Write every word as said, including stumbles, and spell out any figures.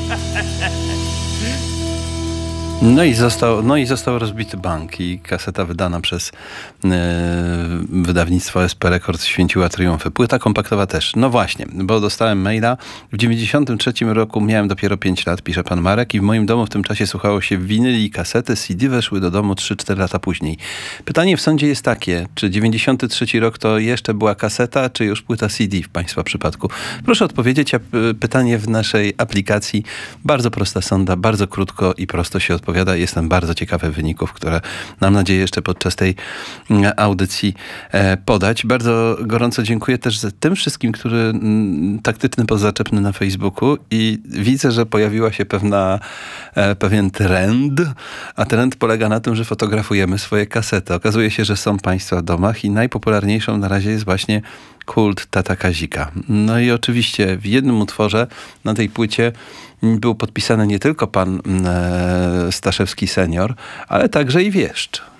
No i został, no i został rozbity bank i kaseta wydana przez yy, wydawnictwo S P Records święciła triumfy. Płyta kompaktowa też. No właśnie, bo dostałem maila. W dziewięćdziesiątym trzecim roku miałem dopiero pięć lat, pisze pan Marek, i w moim domu w tym czasie słuchało się winyli i kasety. C D weszły do domu trzy cztery lata później. Pytanie w sądzie jest takie, czy dziewięćdziesiąty trzeci rok to jeszcze była kaseta, czy już płyta C D w państwa przypadku? Proszę odpowiedzieć, a pytanie w naszej aplikacji. Bardzo prosta sonda, bardzo krótko i prosto się odpowiada. Jestem bardzo ciekawy wyników, które mam nadzieję jeszcze podczas tej audycji podać. Bardzo gorąco dziękuję też za tym wszystkim, którzy taktyczny pozaczepny na Facebooku, i widzę, że pojawiła się pewna, pewien trend, a trend polega na tym, że fotografujemy swoje kasety. Okazuje się, że są państwa w domach i najpopularniejszą na razie jest właśnie Kult Tata Kazika. No i oczywiście w jednym utworze na tej płycie był podpisany nie tylko pan e, Staszewski senior, ale także i wieszcz.